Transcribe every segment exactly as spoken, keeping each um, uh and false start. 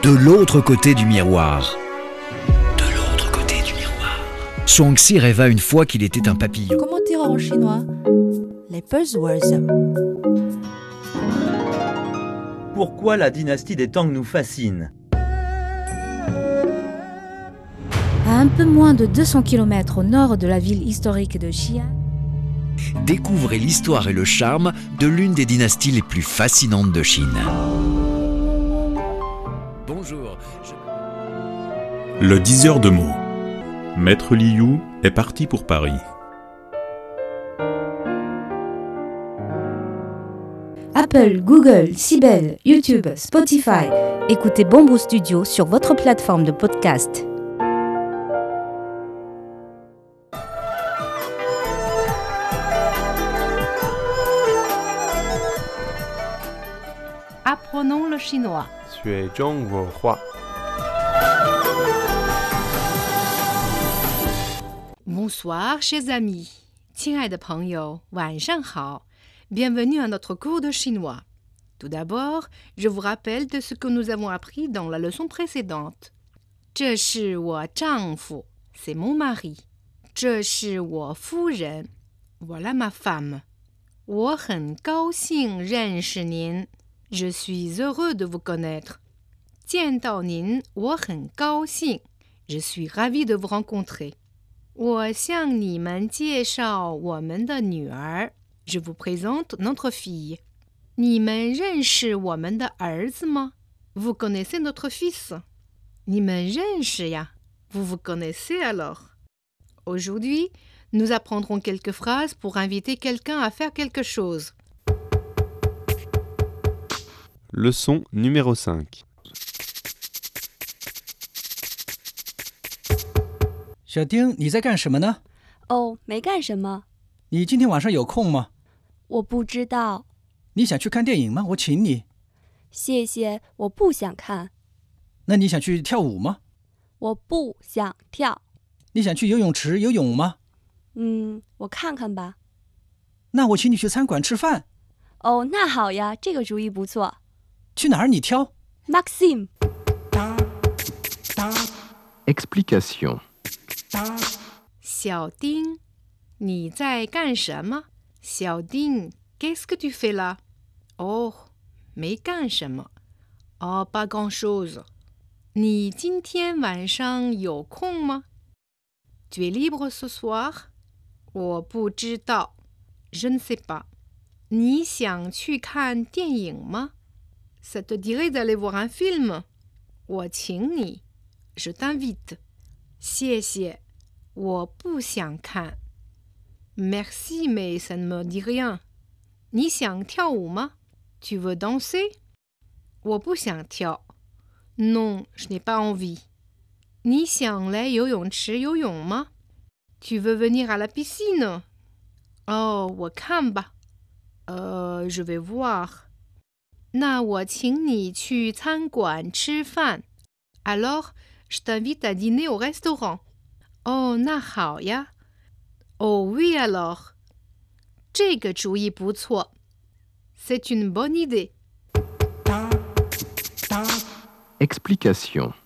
De l'autre côté du miroir. De l'autre côté du miroir. Shuangxi rêva une fois qu'il était un papillon. Comment dire en chinois? Les buzzwords. Pourquoi la dynastie des Tang nous fascine? À un peu moins de deux cents kilomètres au nord de la ville historique de Xi'an, Découvrez l'histoire et le charme de l'une des dynasties les plus fascinantes de Chine. Bonjour. Je... Le diseur de mots. Maître Liu est parti pour Paris. Apple, Google, Sibel, YouTube, Spotify. Écoutez Bamboo Studio sur votre plateforme de podcast. Apprenons le chinois. 学中文化 Bonsoir, chers amis. 亲爱的朋友，晚上好。Bienvenue à notre cours de chinois. Tout d'abord, je vous rappelle de ce que nous avons appris dans la leçon précédente. 这是我丈夫 c'est mon mari. 这是我夫人 voilà ma femme. 我很高兴认识您 Je suis heureux de vous connaître. 见到您我很高兴 Je suis ravi de vous rencontrer. 我向你们介绍我们的女儿 Je vous présente notre fille. 你们认识我们的儿子吗 Vous connaissez notre fils. 你们认识呀 Vous vous connaissez alors. Aujourd'hui, nous apprendrons quelques phrases pour inviter quelqu'un à faire quelque chose. Leçon numéro cinq. 小丁，你在干什么呢？ 哦，没干什么。 你今天晚上有空吗？ 我不知道。 你想去看电影吗？我请你。 谢谢，我不想看。 那你想去跳舞吗？ 我不想跳。 你想去游泳池游泳吗？ 嗯，我看看吧。 那我请你去餐馆吃饭。 哦，那好呀，这个主意不错。 去哪儿你挑 Maxime. Explication. 小丁，你在干什么？小丁 Qu'est-ce que tu fais là? Oh, 没干什么。Oh, pas grand-chose. 你今天晚上有空吗？ Tu es libre ce soir? 我不知道。Je ne sais pas. 你想去看电影吗？ Ça te dirait d'aller voir un film? 我请你。Je t'invite. 谢谢。我不想看。Merci, mais ça ne me dit rien. 你想跳舞吗 Tu veux danser? 我不想跳。Non, je n'ai pas envie. 你想来游泳池游泳吗 Tu veux venir à la piscine? Oh, 我看吧。Euh, je vais voir. 那我请你去餐馆吃饭。Alors, je t'invite à dîner au restaurant. Oh, 那好呀。Oh oui alors. 这个主意不错。C'est une bonne idée. Explication.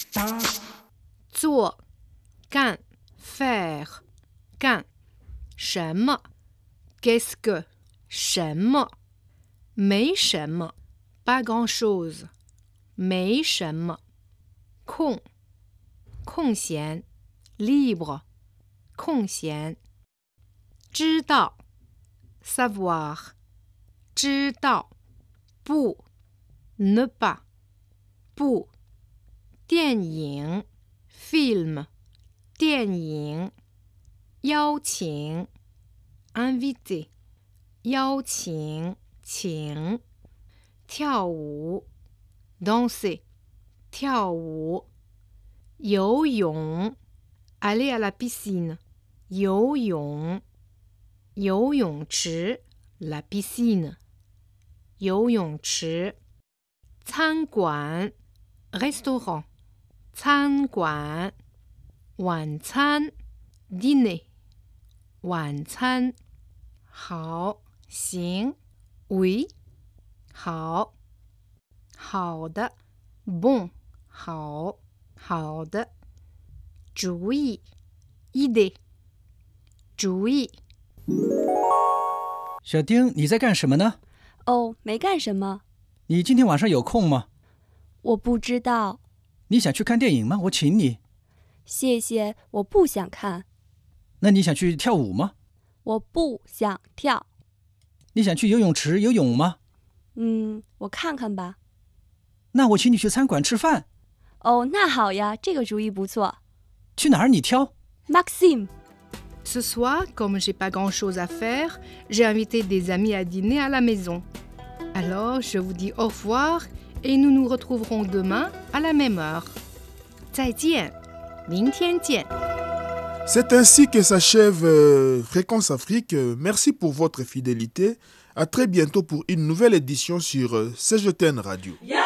做，干 faire 干什么 Qu'est-ce que 什么没什么 Pas grand-chose 没什么空空闲 libre 空闲知道 savoir 知道不 ne pas 不电影 film 电影邀请 invité 邀请请跳舞 danser 跳舞游泳 aller à la piscine 游泳游泳池 la piscine 游泳池餐馆 restaurant 餐馆晚餐 dîner 晚餐好行 oui 好好的 bon 好，好的。主意 idée 主意。 小丁，你在干什么呢？ 哦，没干什么。 你今天晚上有空吗？ 我不知道。 你想去看电影吗？我请你。 谢谢，我不想看。 那你想去跳舞吗？ 我不想跳。 你想去游泳池游泳吗？ 嗯，我看看吧。 那我请你去餐馆吃饭。 哦，那好呀，这个主意不错。 去哪儿你挑。 Maxime. Ce soir, comme j'ai pas grand-chose à faire, j'ai invité des amis à dîner à la maison. Alors, je vous dis au revoir et nous nous retrouverons demain à la même heure. 再见，明天见。 C'est ainsi que s'achève euh, Fréquence Afrique. Merci pour votre fidélité. À très bientôt pour une nouvelle édition sur euh, C G T N Radio.